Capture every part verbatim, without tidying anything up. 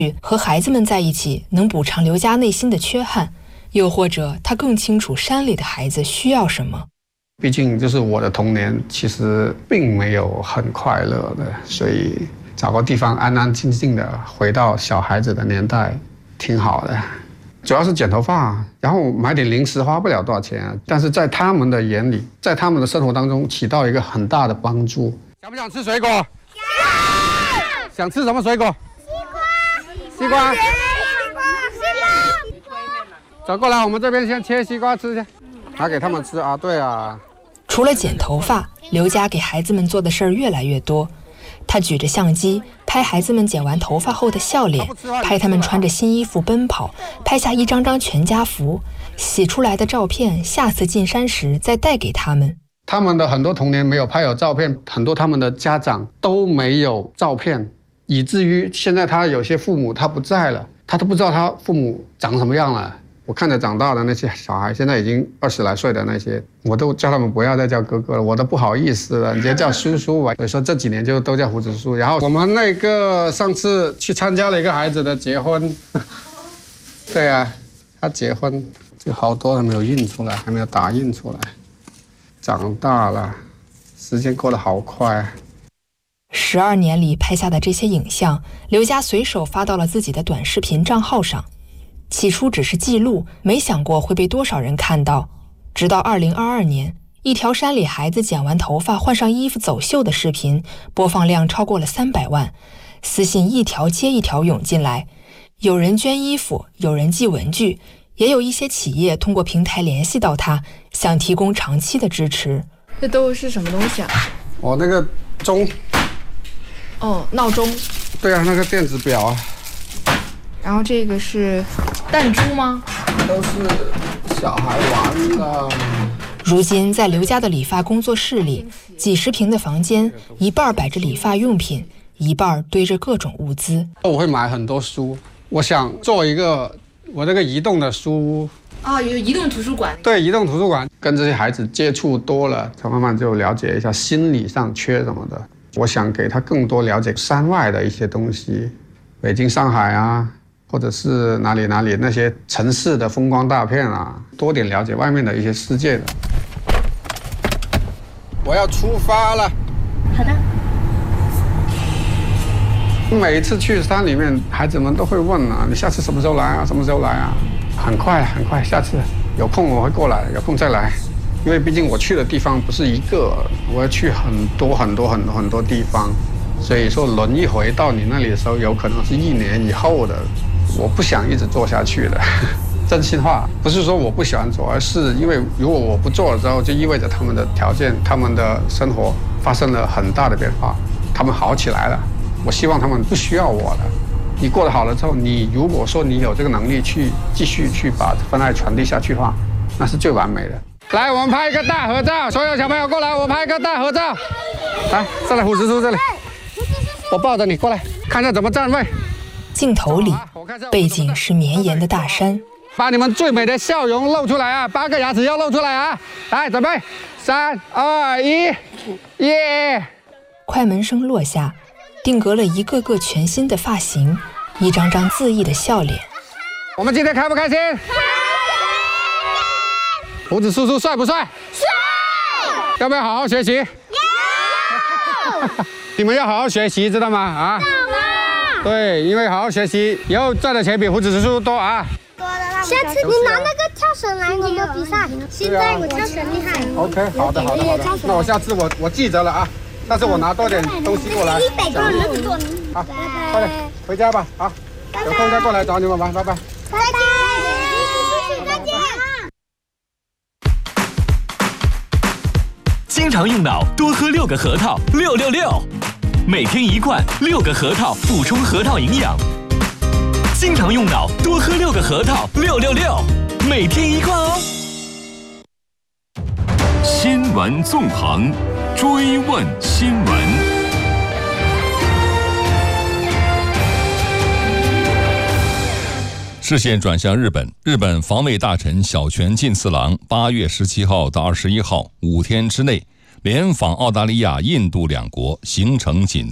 和孩子们在一起能补偿刘家内心的缺憾，又或者他更清楚山里的孩子需要什么。 毕竟就是我的童年其实并没有很快乐的，所以找个地方安安静静的回到小孩子的年代挺好的。主要是剪头发，然后买点零食花不了多少钱，但是在他们的眼里，在他们的生活当中起到一个很大的帮助。想不想吃水果？想。想吃什么水果？西瓜。西瓜。西瓜。走过来，我们这边先切西瓜吃去，拿给他们吃啊。对啊。 除了剪头发，刘家给孩子们做的事儿越来越多。他举着相机拍孩子们剪完头发后的笑脸，拍他们穿着新衣服奔跑，拍下一张张全家福，洗出来的照片下次进山时再带给他们。 他们的很多童年没有拍有照片，很多他们的家长都没有照片，以至于现在他有些父母他不在了，他都不知道他父母长什么样了。我看着长大的那些小孩，现在已经二十来岁的那些，我都叫他们不要再叫哥哥了，我都不好意思了，你就叫叔叔吧。所以说这几年就都叫胡子叔。然后我们那个上次去参加了一个孩子的结婚，对啊，他结婚就好多还没有印出来，还没有打印出来。长大了，时间过得好快。 十二年里拍下的这些影像，刘家随手发到了自己的短视频账号上。起初只是记录，没想过会被多少人看到。直到二零二二年，一条山里孩子剪完头发换上衣服走秀的视频，播放量超过了三百万，私信一条接一条涌进来。有人捐衣服，有人寄文具，也有一些企业通过平台联系到他，想提供长期的支持。 这都是什么东西啊？ 我、哦、那个钟。 哦，闹钟。 对啊，那个电子表啊。 然后这个是弹珠吗？ 都是小孩玩的。 如今在刘家的理发工作室里，几十平的房间，一半摆着理发用品，一半堆着各种物资。 我会买很多书，我想做一个我这个移动的书屋。 啊，有移动图书馆。 对，移动图书馆，跟这些孩子接触多了，他慢慢就了解一下心理上缺什么的。我想给他更多了解山外的一些东西，北京、上海啊。或者是哪里哪里那些城市的风光大片啊，多点了解外面的一些世界的。我要出发了。 好的。 每一次去山里面，孩子们都会问啊，你下次什么时候来啊？什么时候来啊？很快很快，下次有空我会过来，有空再来。因为毕竟我去的地方不是一个，我要去很多很多很多很多地方，所以说轮一回到你那里的时候，有可能是一年以后的。我不想一直做下去的，真心话，不是说我不喜欢做，而是因为如果我不做了之后，就意味着他们的条件、他们的生活发生了很大的变化，他们好起来了。我希望他们不需要我了。你过得好了之后，你如果说你有这个能力去继续去把份爱传递下去的话，那是最完美的。来，我们拍一个大合照，所有小朋友过来，我拍一个大合照。来，再来虎子叔这里，我抱着你过来，看下怎么站位。 镜头里，背景是绵延的大山。 把你们最美的笑容露出来啊！八个牙齿要露出来啊！来，准备，三、二、一，耶！ 快门声落下，定格了一个个全新的发型，一张张恣意的笑脸。 我们今天开不开心？开心！胡子叔叔帅不帅？ 帅！ 要不要好好学习？要！你们要好好学习，知道吗？啊！对，因为好好学习，以后赚的钱比胡子叔叔多啊！ 下次你拿那个跳绳来，我们比赛。现在我跳绳厉害。 OK， 好的好的好的。那我下次我我记着了啊，下次我拿多点东西过来。 一百个人做。 好，快点回家吧，好，有空再过来找你们玩，拜拜。 再见，再见。 经常用脑，多喝六个核桃，六六六。每天一罐，六个核桃，补充核桃营养。经常用脑，多喝六个核桃，六六六，每天一罐哦。 新闻纵横，追问新闻。视线转向日本，日本防卫大臣小泉进次郎八月十七号到二十一号五天之内连访澳大利亚、印度两国，行程紧凑。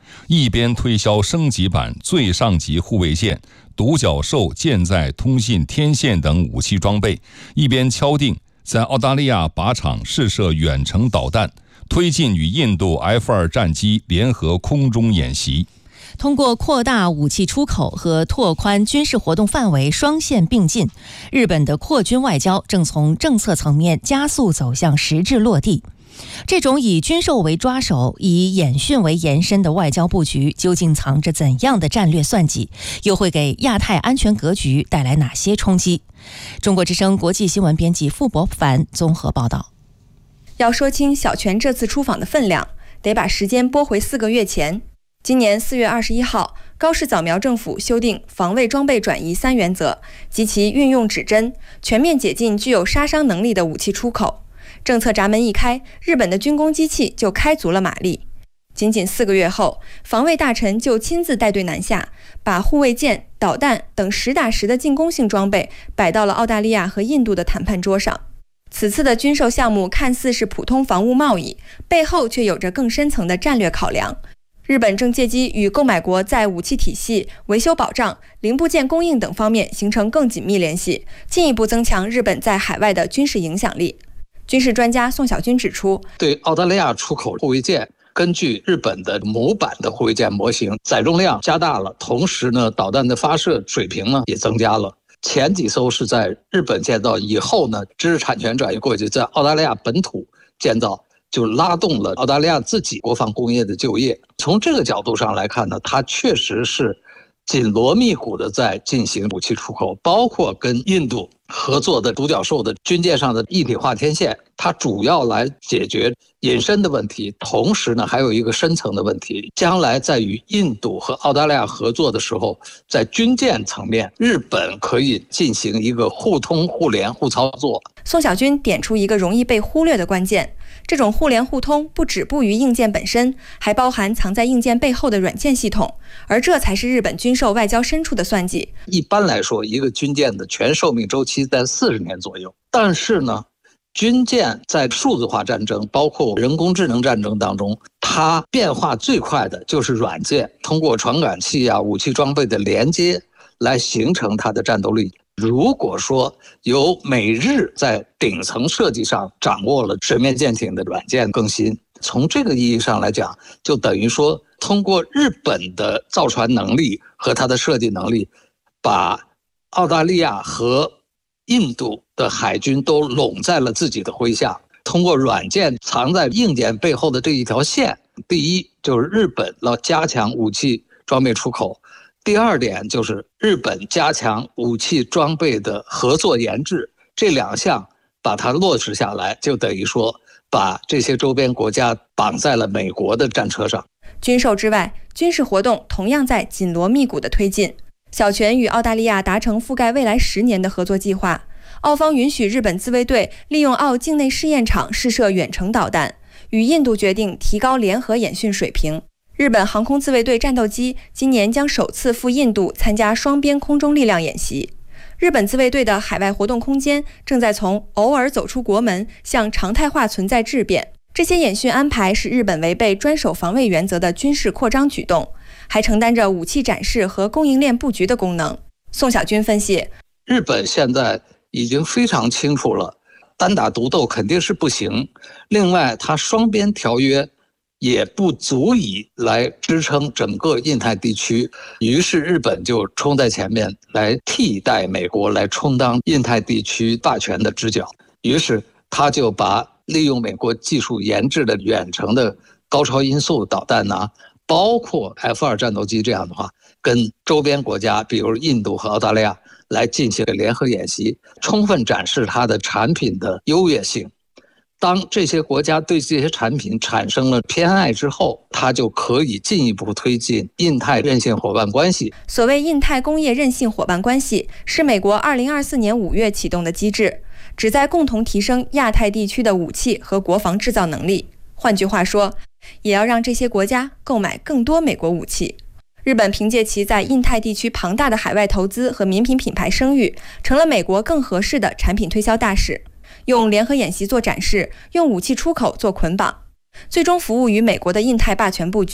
一边推销升级版最上级护卫舰、独角兽舰载通信天线等武器装备，一边敲定在澳大利亚靶场试射远程导弹，推进与印度 F 二 战机联合空中演习。 通过扩大武器出口和拓宽军事活动范围双线并进，日本的扩军外交正从政策层面加速走向实质落地。这种以军售为抓手、以演训为延伸的外交布局，究竟藏着怎样的战略算计？又会给亚太安全格局带来哪些冲击？中国之声国际新闻编辑傅博凡综合报道。 要说清小泉这次出访的分量，得把时间拨回四个月前。今年四月二十一号，高市早苗政府修订防卫装备转移三原则及其运用指针，全面解禁具有杀伤能力的武器出口。政策闸门一开，日本的军工机器就开足了马力。仅仅四个月后，防卫大臣就亲自带队南下，把护卫舰、导弹等实打实的进攻性装备摆到了澳大利亚和印度的谈判桌上。此次的军售项目看似是普通防务贸易，背后却有着更深层的战略考量。日本正借机与购买国在武器体系、维修保障、零部件供应等方面形成更紧密联系，进一步增强日本在海外的军事影响力。军事专家宋小军指出， 对澳大利亚出口护卫舰，根据日本的模板的护卫舰模型，载重量加大了，同时呢，导弹的发射水平呢也增加了。前几艘是在日本建造，以后呢，知识产权转移过去，在澳大利亚本土建造，就拉动了澳大利亚自己国防工业的就业。从这个角度上来看呢，它确实是紧锣密鼓的在进行武器出口，包括跟印度合作的独角兽的军舰上的一体化天线，它主要来解决隐身的问题，同时呢还有一个深层的问题，将来在与印度和澳大利亚合作的时候，在军舰层面，日本可以进行一个互通互联互操作。 宋小军点出一个容易被忽略的关键，这种互联互通不止步于硬件本身，还包含藏在硬件背后的软件系统，而这才是日本军售外交深处的算计。 一般来说，一个军舰的全寿命周期在四十年左右，但是呢，军舰在数字化战争，包括人工智能战争当中，它变化最快的就是软件，通过传感器啊、武器装备的连接来形成它的战斗力。如果说由美日在顶层设计上掌握了水面舰艇的软件更新，从这个意义上来讲，就等于说通过日本的造船能力和它的设计能力，把澳大利亚和印度的海军都拢在了自己的麾下。通过软件藏在硬件背后的这一条线，第一就是日本要加强武器装备出口，第二点就是日本加强武器装备的合作研制，这两项把它落实下来，就等于说把这些周边国家绑在了美国的战车上。 军售之外，军事活动同样在紧锣密鼓的推进。小泉与澳大利亚达成覆盖未来十年的合作计划，澳方允许日本自卫队利用澳境内试验场试射远程导弹，与印度决定提高联合演训水平。日本航空自卫队战斗机今年将首次赴印度参加双边空中力量演习。日本自卫队的海外活动空间正在从偶尔走出国门向常态化存在质变。这些演训安排是日本违背专守防卫原则的军事扩张举动，还承担着武器展示和供应链布局的功能。宋小军分析， 日本现在已经非常清楚了，单打独斗肯定是不行，另外它双边条约也不足以来支撑整个印太地区，于是日本就冲在前面来替代美国，来充当印太地区霸权的支脚。于是他就把利用美国技术研制的远程的高超音速导弹呐、啊，包括 F 二 战斗机这样的话，跟周边国家，比如印度和澳大利亚来进行联合演习，充分展示它的产品的优越性。当这些国家对这些产品产生了偏爱之后，它就可以进一步推进印太韧性伙伴关系。 所谓印太工业韧性伙伴关系，是美国二零二四年五月启动的机制，旨在共同提升亚太地区的武器和国防制造能力。换句话说，也要让这些国家购买更多美国武器。日本凭借其在印太地区庞大的海外投资和民品品牌声誉，成了美国更合适的产品推销大使。用联合演习做展示，用武器出口做捆绑，最终服务于美国的印太霸权布局。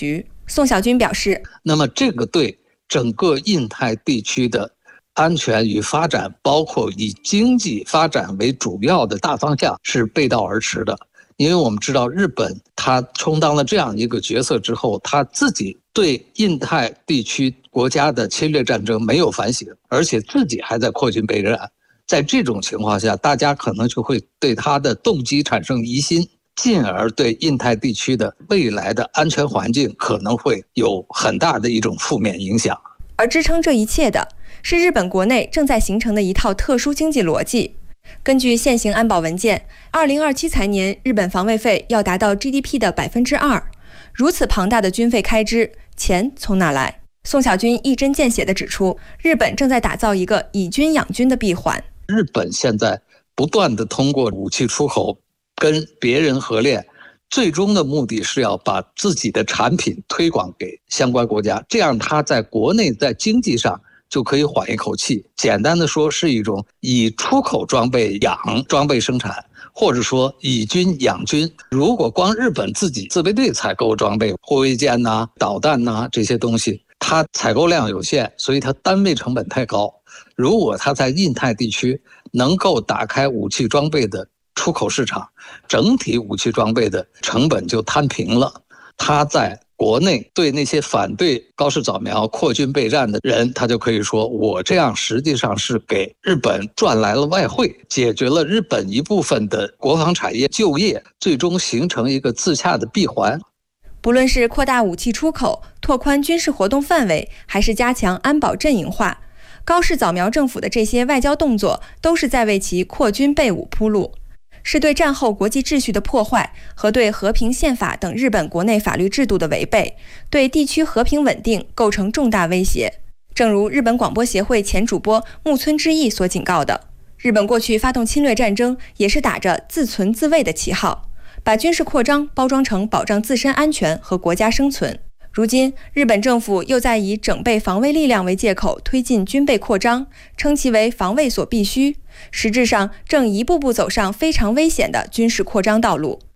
宋小军表示， 那么这个对整个印太地区的安全与发展，包括以经济发展为主要的大方向是背道而驰的。因为我们知道日本它充当了这样一个角色之后，它自己对印太地区国家的侵略战争没有反省，而且自己还在扩军备战。在这种情况下，大家可能就会对它的动机产生疑心，进而对印太地区的未来的安全环境可能会有很大的一种负面影响。 而支撑这一切的是日本国内正在形成的一套特殊经济逻辑。根据现行安保文件，二零二七财年日本防卫费要达到 G D P 的百分之二。如此庞大的军费开支，钱从哪来？宋小军一针见血地指出，日本正在打造一个以军养军的闭环。 日本现在不断地通过武器出口跟别人合练，最终的目的是要把自己的产品推广给相关国家，这样它在国内在经济上就可以缓一口气。简单的说，是一种以出口装备养装备生产，或者说以军养军。如果光日本自己自卫队采购装备，护卫舰呐、导弹呐这些东西，它采购量有限，所以它单位成本太高。如果它在印太地区能够打开武器装备的出口市场，整体武器装备的成本就摊平了。它在国内对那些反对高市早苗扩军备战的人，他就可以说，我这样实际上是给日本赚来了外汇，解决了日本一部分的国防产业就业，最终形成一个自洽的闭环。 不论是扩大武器出口、拓宽军事活动范围，还是加强安保阵营化，高市早苗政府的这些外交动作都是在为其扩军备武铺路，是对战后国际秩序的破坏和对和平宪法等日本国内法律制度的违背，对地区和平稳定构成重大威胁。正如日本广播协会前主播木村之义所警告的，日本过去发动侵略战争也是打着自存自卫的旗号，把军事扩张包装成保障自身安全和国家生存。如今，日本政府又在以整备防卫力量为借口推进军备扩张，称其为防卫所必须，实质上正一步步走上非常危险的军事扩张道路。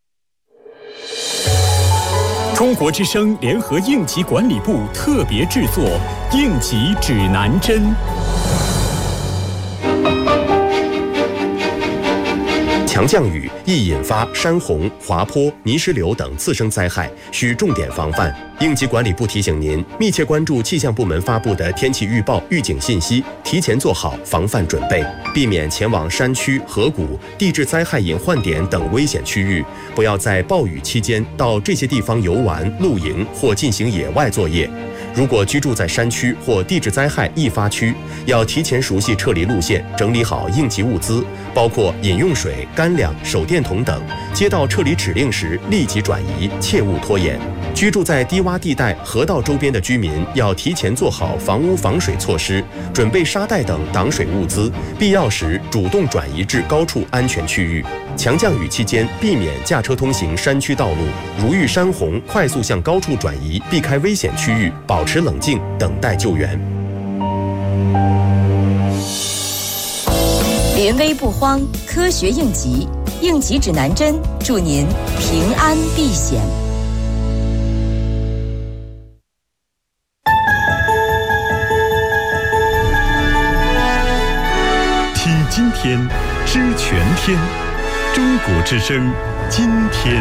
中国之声联合应急管理部特别制作《应急指南针》。 强降雨易引发山洪、滑坡、泥石流等次生灾害，需重点防范。应急管理部提醒您，密切关注气象部门发布的天气预报、预警信息，提前做好防范准备，避免前往山区、河谷、地质灾害隐患点等危险区域。不要在暴雨期间到这些地方游玩、露营或进行野外作业。如果居住在山区或地质灾害易发区，要提前熟悉撤离路线，整理好应急物资，包括饮用水、干粮、手电筒等。接到撤离指令时，立即转移，切勿拖延。居住在低洼地带、河道周边的居民要提前做好房屋防水措施，准备沙袋等挡水物资，必要时主动转移至高处安全区域。强降雨期间，避免驾车通行山区道路，如遇山洪，快速向高处转移，避开危险区域，保持冷静，等待救援。 临危不慌，科学应急，应急指南针，祝您平安避险。 听今天，知全天。中国之声，今天。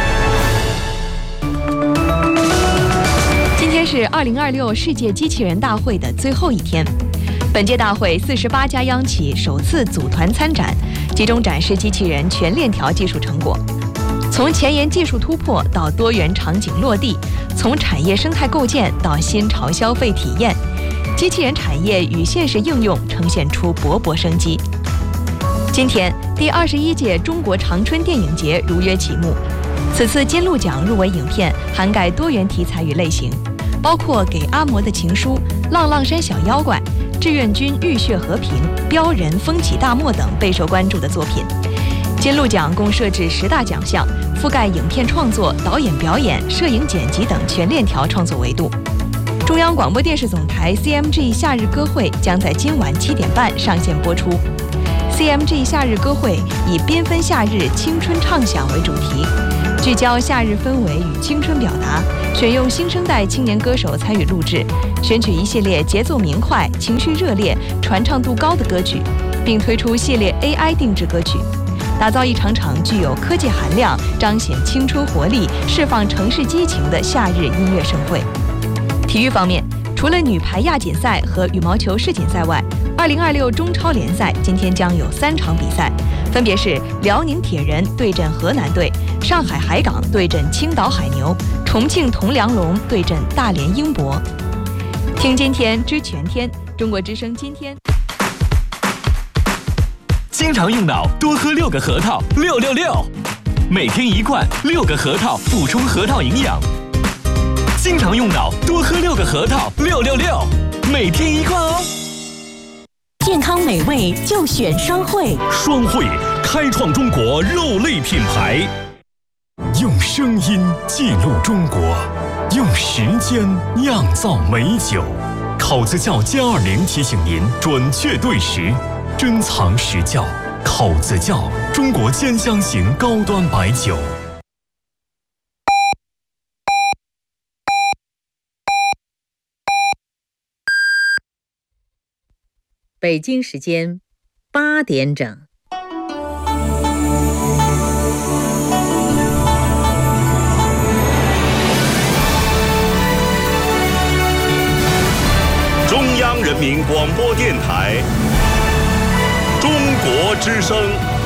今天是二零二六世界机器人大会的最后一天。本届大会四十八家央企首次组团参展，集中展示机器人全链条技术成果。从前沿技术突破到多元场景落地，从产业生态构建到新潮消费体验，机器人产业与现实应用呈现出勃勃生机。今天，第二十一届中国长春电影节如约启幕。此次金鹿奖入围影片涵盖多元题材与类型，包括《给阿嬷的情书》、《浪浪山小妖怪》、《志愿军浴血和平》、《标人风起大漠》等备受关注的作品。金鹿奖共设置十大奖项，覆盖影片创作、导演表演、摄影剪辑等全链条创作维度。中央广播电视总台 C M G 夏日歌会将在今晚七点半上线播出。C M G 夏日歌会以缤纷夏日青春畅想为主题， 聚焦夏日氛围与青春表达，选用新生代青年歌手参与录制，选取一系列节奏明快、情绪热烈、传唱度高的歌曲，并推出系列 A I 定制歌曲，打造一场场具有科技含量、彰显青春活力、释放城市激情的夏日音乐盛会。体育方面，除了女排亚锦赛和羽毛球世锦赛外，二零二六中超联赛今天将有三场比赛，分别是辽宁铁人对阵河南队，上海海港对阵青岛海牛，重庆铜梁龙对阵大连英博。听今天知全天，中国之声今天。 经常用脑，多喝六个核桃，六六六，每天一罐，六个核桃，补充核桃营养。经常用脑，多喝六个核桃，六六六，每天一罐哦。 健康美味就选双汇， 双汇开创中国肉类品牌，用声音记录中国，用时间酿造美酒。考子窖歼二零提醒您准确对时，珍藏实窖。考子窖，中国兼香型高端白酒。 北京时间八点整。 中央人民广播电台，中国之声。